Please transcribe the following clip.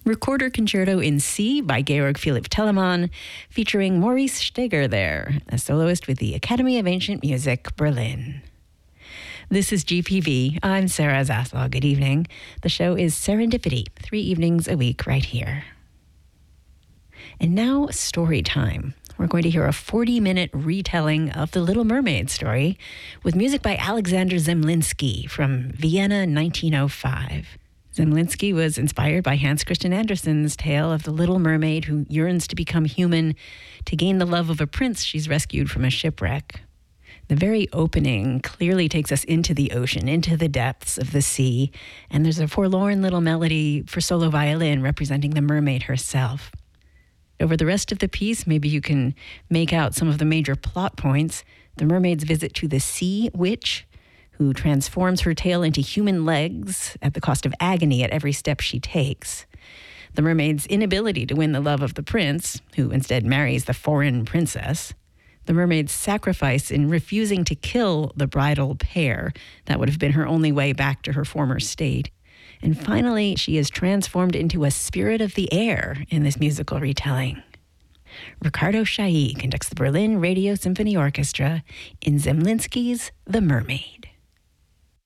Recorder Concerto in C by Georg Philipp Telemann, featuring Maurice Steger there, a soloist with the Academy of Ancient Music, Berlin. This is GPV. I'm Sarah Zaslow. Good evening. The show is Serendipity, 3 evenings a week right here. And now, story time. We're going to hear a 40-minute retelling of the Little Mermaid story with music by Alexander Zemlinsky from Vienna, 1905. Zemlinsky was inspired by Hans Christian Andersen's tale of the Little Mermaid who yearns to become human to gain the love of a prince she's rescued from a shipwreck. The very opening clearly takes us into the ocean, into the depths of the sea, and there's a forlorn little melody for solo violin representing the mermaid herself. Over the rest of the piece, maybe you can make out some of the major plot points. The mermaid's visit to the sea witch, who transforms her tail into human legs at the cost of agony at every step she takes. The mermaid's inability to win the love of the prince, who instead marries the foreign princess. The mermaid's sacrifice in refusing to kill the bridal pair. That would have been her only way back to her former state. And finally, she is transformed into a spirit of the air in this musical retelling. Ricardo Chailly conducts the Berlin Radio Symphony Orchestra in Zemlinsky's The Mermaid.